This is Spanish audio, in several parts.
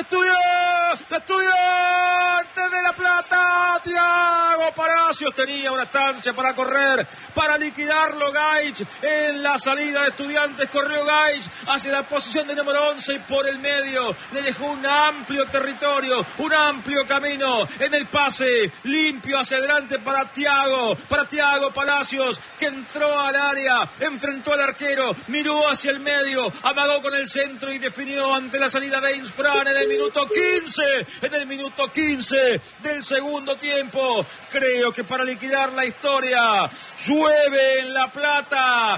Estudiantes de La Plata. Thiago Palacios tenía una estancia para correr, para liquidarlo Gaich. En la salida de Estudiantes corrió Gaich hacia la posición de número 11 y por el medio le dejó un amplio territorio, un amplio camino en el pase limpio hacia adelante para Thiago Palacios, que entró al área, enfrentó al arquero, miró hacia el medio, amagó con el centro y definió ante la salida de Insfran en el minuto 15 del segundo tiempo. Creo que para liquidar la historia, llueve en La Plata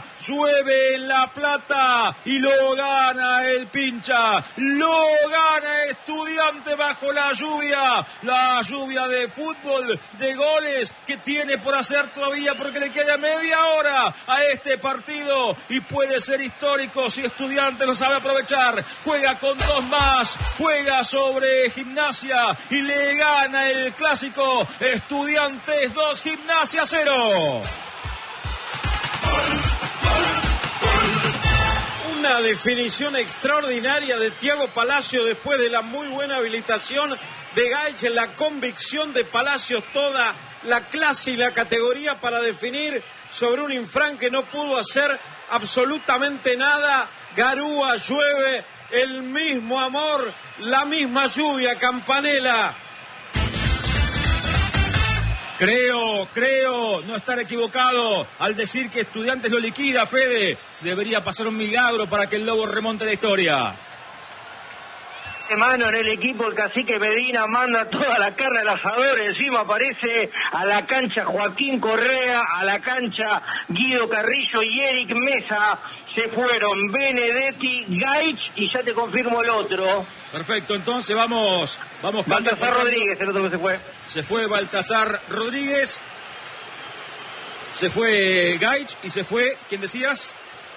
y lo gana el Pincha, lo gana Estudiante bajo la lluvia de fútbol, de goles que tiene por hacer todavía, porque le queda media hora a este partido y puede ser histórico si Estudiantes lo sabe aprovechar. Juega con 2 más, juega sobre Gimnasia y le gana el clásico. Estudiantes 2, Gimnasia 0. Una definición extraordinaria de Thiago Palacios después de la muy buena habilitación de Gaich, en la convicción de Palacios, toda la clase y la categoría para definir sobre un Insfran que no pudo hacer absolutamente nada. Garúa, llueve, el mismo amor, la misma lluvia, Campanella. Creo no estar equivocado al decir que Estudiantes lo liquida, Fede. Debería pasar un milagro para que el Lobo remonte la historia. Mano en el equipo, el cacique Medina manda toda la carne al asador, encima aparece a la cancha Joaquín Correa, a la cancha Guido Carrillo y Eric Mesa. Se fueron Benedetti, Gaich y ya te confirmo el otro. Perfecto, entonces vamos. Baltasar Rodríguez, el otro que se fue. Se fue Baltasar Rodríguez, se fue Gaich y se fue, ¿quién decías?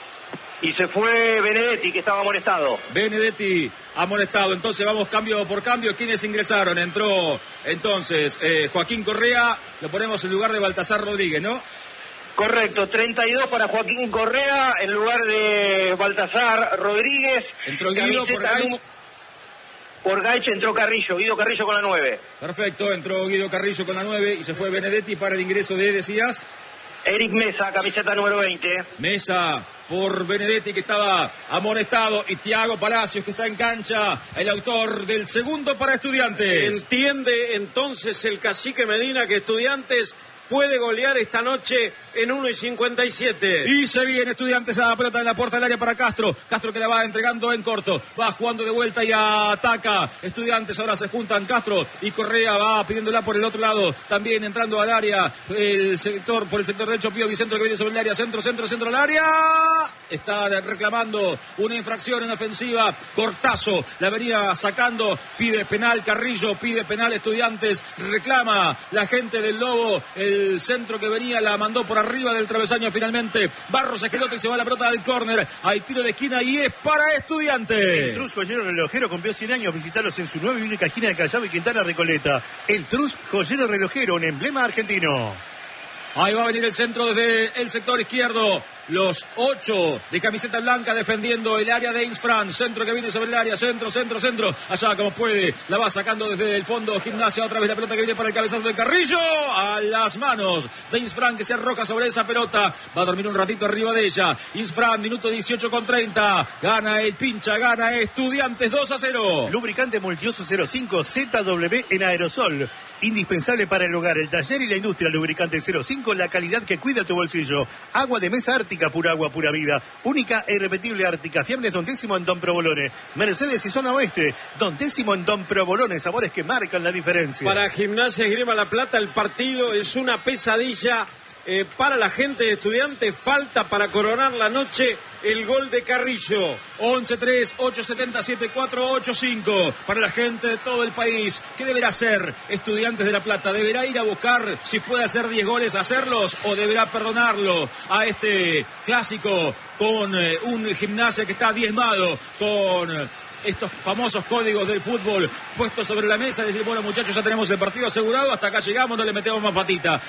Y se fue Benedetti, que estaba amonestado. Benedetti amonestado. Entonces vamos cambio por cambio. ¿Quiénes ingresaron? Entró entonces Joaquín Correa. Lo ponemos en lugar de Baltasar Rodríguez, ¿no? Correcto, 32 para Joaquín Correa en lugar de Baltasar Rodríguez. Entró Guido por Gaich. Por Gaich entró Carrillo, Guido Carrillo con la 9. Perfecto, entró Guido Carrillo con la 9 y se fue Benedetti para el ingreso de, decías, Eric Mesa, camiseta número 20. Mesa por Benedetti, que estaba amonestado, y Thiago Palacios, que está en cancha, el autor del segundo para Estudiantes. Entiende entonces el cacique Medina que Estudiantes puede golear esta noche en 1:57. Y se viene Estudiantes a la pelota en la puerta del área para Castro. Castro que la va entregando en corto. Va jugando de vuelta y ataca. Estudiantes ahora se juntan Castro y Correa va pidiéndola por el otro lado. También entrando al área por el sector derecho. Pío Vicentro que viene sobre el área. Centro al área. Está reclamando una infracción en ofensiva. Cortazo la venía sacando. Pide penal Carrillo. Pide penal Estudiantes. Reclama la gente del Lobo. El centro que venía la mandó por arriba del travesaño finalmente. Barros Esquelote y se va a la pelota del córner. Hay tiro de esquina y es para Estudiantes. El Trus Joyero Relojero cumplió 100 años. Visitarlos en su nueva y única esquina de Callao y Quintana Recoleta. El Trus Joyero Relojero, un emblema argentino. Ahí va a venir el centro desde el sector izquierdo. Los 8 de camiseta blanca defendiendo el área de Insfran. Centro que viene sobre el área. Centro. Allá como puede. La va sacando desde el fondo. Gimnasia. Otra vez la pelota que viene para el cabezazo de Carrillo. A las manos de Insfran, que se arroja sobre esa pelota. Va a dormir un ratito arriba de ella. Insfran, minuto 18:30. Gana el Pincha. Gana Estudiantes 2-0. Lubricante Multiuso 05 ZW en aerosol. Indispensable para el hogar, el taller y la industria. Lubricante 05, la calidad que cuida tu bolsillo. Agua de mesa Ártica, pura agua, pura vida. Única e irrepetible Ártica. Fiables Don Décimo en Don Provolone. Mercedes y Zona Oeste. Don Décimo en Don Provolone. Sabores que marcan la diferencia. Para Gimnasia Esgrima La Plata el partido es una pesadilla. Para la gente de Estudiantes falta para coronar la noche el gol de Carrillo. 11-3, 8-7-7-4-8-5. Para la gente de todo el país, ¿qué deberá hacer Estudiantes de La Plata? ¿Deberá ir a buscar si puede hacer 10 goles, hacerlos? ¿O deberá perdonarlo a este clásico con un Gimnasia que está diezmado, con estos famosos códigos del fútbol puestos sobre la mesa, decir, bueno muchachos, ya tenemos el partido asegurado, hasta acá llegamos, no le metemos más patita.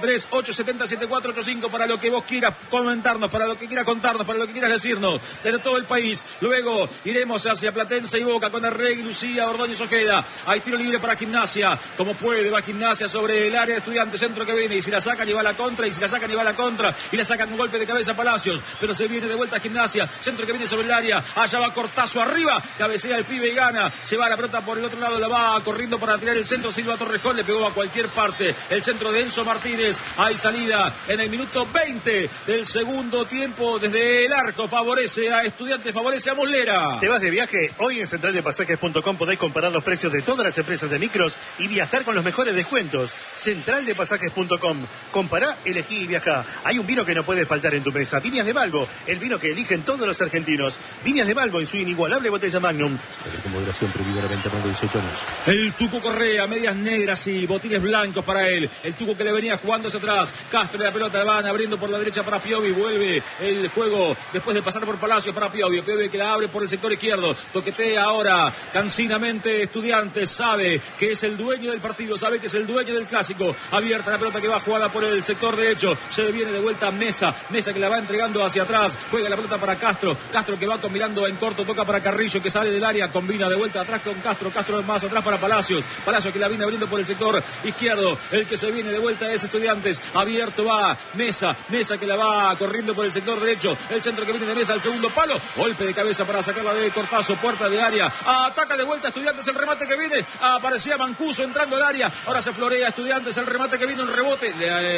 11-3-870-7485 para lo que vos quieras comentarnos, para lo que quieras contarnos, para lo que quieras decirnos, desde todo el país. Luego iremos hacia Platense y Boca con Arregui, Lucía, Ordóñez, Ojeda. Hay tiro libre para Gimnasia, como puede, va Gimnasia sobre el área de Estudiantes, centro que viene, y si la sacan y va a la contra, y si la sacan y va a la contra, y la sacan un golpe de cabeza a Palacios, pero se viene de vuelta a Gimnasia, centro que viene sobre el área, allá va Cortazo arriba, cabecea el pibe y gana, se va la pelota por el otro lado, la va corriendo para tirar el centro, Silva Torrejón le pegó a cualquier parte, el centro de Enzo Martínez, hay salida en el minuto 20 del segundo tiempo, desde el arco, favorece a Estudiantes, favorece a Muslera. ¿Te vas de viaje? Hoy en centraldepasajes.com podés comparar los precios de todas las empresas de micros y viajar con los mejores descuentos. Centraldepasajes.com. Compará, elegí y viajá. Hay un vino que no puede faltar en tu mesa. Viñas de Balbo, el vino que eligen todos los argentinos. Viñas de Balbo en su inigualable botella Magnum. Con moderación, prohibida la venta más de 18 años. El Tuco Correa, medias negras y botines blancos para él. El Tuco que le venía jugando hacia atrás. Castro y la pelota la van abriendo por la derecha para Piovi. Vuelve el juego después de pasar por Palacios para Piovi. Piovi que la abre por el sector izquierdo. Toquetea ahora cansinamente Estudiantes. Sabe que es el dueño del partido. Sabe que es el dueño del clásico. Abierta la pelota que va jugada por el sector derecho. Se viene de vuelta Mesa. Mesa que la va entregando hacia atrás. Juega la pelota para Castro. Castro que va combinando en corto. Toca para Carrillo que sale del área. Combina de vuelta atrás con Castro. Castro más atrás para Palacios. Palacios que la viene abriendo por el sector izquierdo. El que se viene de vuelta es Estudiantes. Abierto va Mesa. Mesa que la va corriendo por el sector derecho. El centro que viene de Mesa al segundo palo. Golpe de cabeza para sacarla de Cortazo. Puerta de área. Ataca de vuelta Estudiantes. El remate que viene. Aparecía Mancuso entrando al área. Ahora se florea Estudiantes. El remate que viene. Un rebote.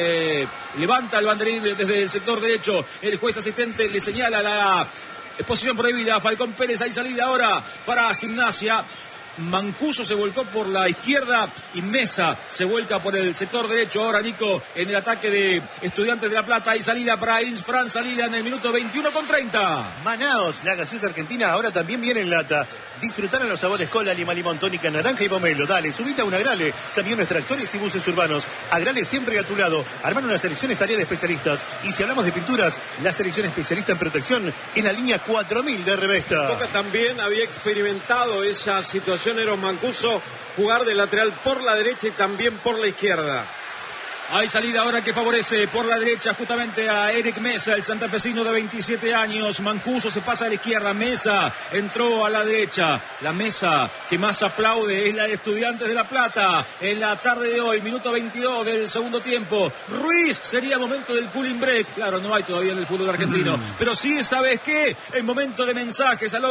Levanta el banderín desde el sector derecho. El juez asistente le señala la posición prohibida. Falcón Pérez. Hay salida ahora para Gimnasia. Mancuso se volcó por la izquierda y Mesa se vuelca por el sector derecho. Ahora Nico en el ataque de Estudiantes de La Plata. Hay salida para Insfran, salida en el minuto 21:30. Manaos, la gaseosa argentina ahora también viene en lata. Disfrutar a los sabores cola, lima, limón, tónica, naranja y pomelo. Dale, subite a un Agrale. Camiones, tractores y buses urbanos. Agrale siempre a tu lado. Armar una selección es tarea de especialistas. Y si hablamos de pinturas, la selección especialista en protección en la línea 4000 de Revesta. Boca también había experimentado esa situación. Eros Mancuso jugar de lateral por la derecha y también por la izquierda. Hay salida ahora que favorece por la derecha justamente a Eric Mesa, el santafesino de 27 años. Mancuso se pasa a la izquierda, Mesa entró a la derecha. La Mesa que más aplaude es la de Estudiantes de La Plata. En la tarde de hoy, minuto 22 del segundo tiempo. Ruiz, sería momento del cooling break. Claro, no hay todavía en el fútbol argentino. Pero sí, ¿sabes qué? El momento de mensajes al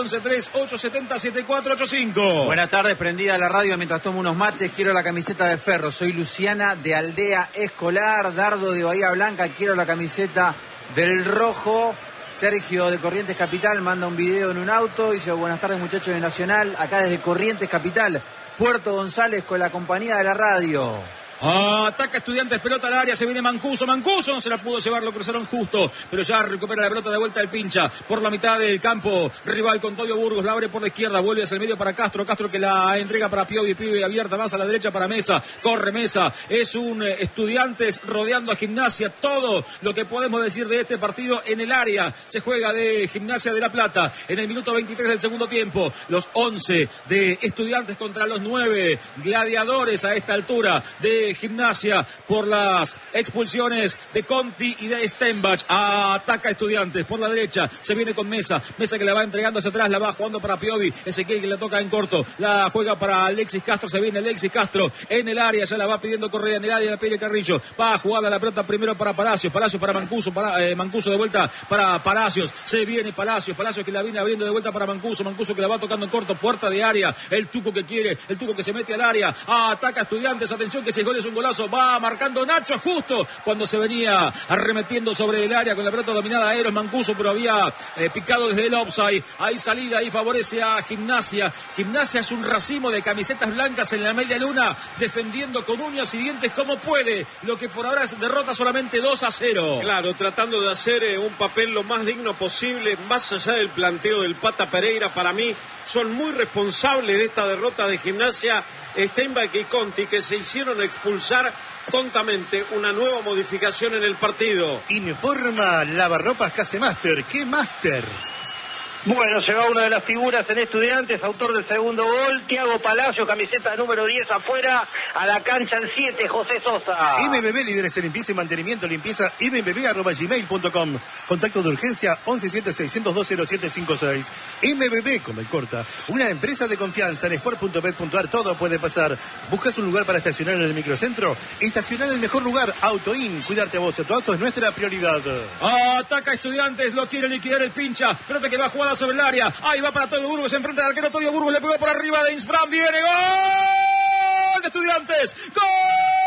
11-3-870-7485. Buenas tardes, prendida la radio mientras tomo unos mates. Quiero la camiseta de Ferro. Soy Luciana de Aldea Escolar. Dardo de Bahía Blanca, quiero la camiseta del Rojo. Sergio de Corrientes Capital manda un video en un auto. Dice, buenas tardes muchachos de Nacional, acá desde Corrientes Capital, Puerto González con la compañía de la radio. Ataca Estudiantes, pelota al área, se viene Mancuso no se la pudo llevar, lo cruzaron justo, pero ya recupera la pelota de vuelta el pincha, por la mitad del campo, rival con Tobio Burgos, la abre por la izquierda, vuelve hacia el medio para Castro que la entrega para Piovi, Pibe abierta más a la derecha para Mesa, corre Mesa, es un Estudiantes rodeando a Gimnasia, todo lo que podemos decir de este partido en el área, se juega de Gimnasia de La Plata, en el minuto 23 del segundo tiempo, los 11 de Estudiantes contra los 9 gladiadores a esta altura de Gimnasia por las expulsiones de Conti y de Stenbach. Ataca Estudiantes por la derecha, se viene con Mesa que la va entregando hacia atrás, la va jugando para Piovi, Ezequiel que la toca en corto, la juega para Alexis Castro, se viene Alexis Castro en el área, ya la va pidiendo Correa en el área, la pide Carrillo, va a jugar la pelota primero para Palacios para Mancuso, Mancuso de vuelta para Palacios, se viene Palacios que la viene abriendo de vuelta para Mancuso que la va tocando en corto, puerta de área, el Tuco que quiere, el Tuco que se mete al área, ataca Estudiantes, atención que ese gol es un golazo, va marcando Nacho justo cuando se venía arremetiendo sobre el área con la pelota dominada a Eros Mancuso, pero había picado desde el offside. Hay salida y favorece a Gimnasia. Gimnasia es un racimo de camisetas blancas en la media luna, defendiendo con uñas y dientes como puede, lo que por ahora es derrota solamente 2-0. Claro, tratando de hacer un papel lo más digno posible, más allá del planteo del Pata Pereira. Para mí son muy responsables de esta derrota de Gimnasia Stenbach y Conti, que se hicieron expulsar tontamente. Una nueva modificación en el partido. Informa Lavarropas Casemaster. ¿Qué Master? Bueno, se va una de las figuras en Estudiantes, autor del segundo gol, Thiago Palacio, camiseta número 10 afuera, a la cancha el 7, José Sosa. MBB, líderes en limpieza y mantenimiento, limpieza mbb@gmail.com. Contacto de urgencia 117-602-0756. MBB, con el corta, una empresa de confianza en sport.bet.ar, todo puede pasar. ¿Buscas un lugar para estacionar en el microcentro? Estacionar en el mejor lugar, Autoin. Cuidarte a vos, tu auto es nuestra prioridad. Ataca Estudiantes, lo quiere liquidar el pincha. Pelota que va jugada sobre el área. Ahí va para Toyo Burgos, enfrente del arquero Toyo Burgos, le pegó por arriba de Insfran. Viene, gol de Estudiantes. ¡Gol!